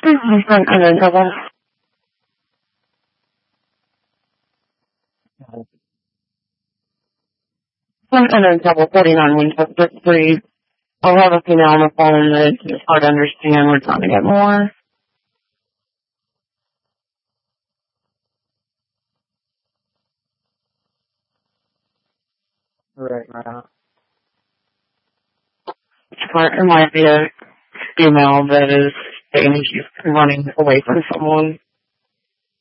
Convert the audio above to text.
I'm in trouble. I'm in trouble 49 Winchester Street. I'll have a female on the phone that it's hard to understand. We're trying to get more. Right. It might be a female that is saying she's running away from someone.